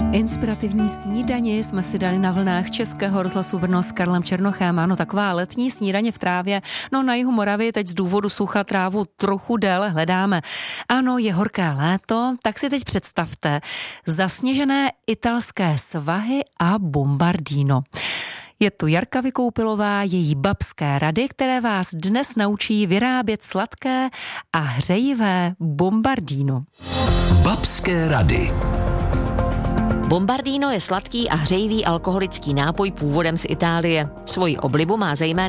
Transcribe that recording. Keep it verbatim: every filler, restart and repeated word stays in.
Inspirativní snídani jsme si dali na vlnách Českého rozhlasu Brno s Karlem Černochem. Ano, taková letní snídaně v trávě. No na jihu Moravy teď z důvodu sucha trávu trochu déle hledáme. Ano, je horké léto, tak si teď představte zasněžené italské svahy a bombardino. Je tu Jarka Vykoupilová, její babské rady, které vás dnes naučí vyrábět sladké a hřejivé bombardino. Babské rady. Bombardino je sladký a hřejivý alkoholický nápoj původem z Itálie. Svoji oblibu má zejména